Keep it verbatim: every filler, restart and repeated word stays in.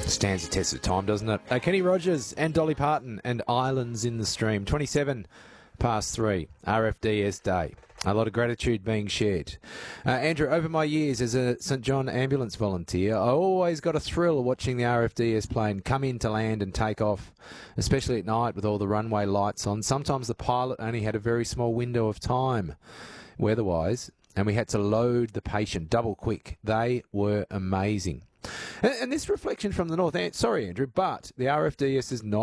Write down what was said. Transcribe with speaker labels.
Speaker 1: Stands the test of time, doesn't it? Uh, Kenny Rogers and Dolly Parton and Islands in the Stream. twenty-seven past three, R F D S Day. A lot of gratitude being shared. Uh, Andrew, over my years as a St John ambulance volunteer, I always got a thrill watching the R F D S plane come into land and take off, especially at night with all the runway lights on. Sometimes the pilot only had a very small window of time, weather-wise, and we had to load the patient double quick. They were amazing. And, and this reflection from the north, sorry, Andrew, but the R F D S is not